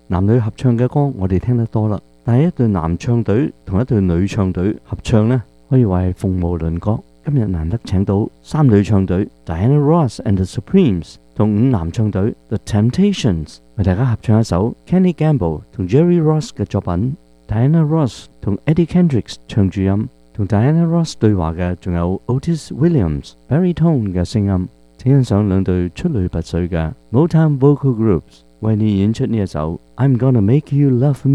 男女合唱嘅歌我哋聽得多啦，但係一隊男唱隊同一隊女唱隊合唱呢，可以話係鳳毛麟角。今日難得請到3女唱隊 Diana Ross and the Supremes 同5男唱隊 The Temptations 為大家合唱一首 Kenny Gamble 同 Jerry Ross 嘅作品。Diana Ross 同 Eddie Kendricks 唱主音，同 Diana Ross 對話嘅仲有 Otis Williams baritone 嘅聲音。請欣賞兩隊出類拔萃嘅 Motown vocal groups 為你演出呢一首 I'm Gonna Make You Love Me。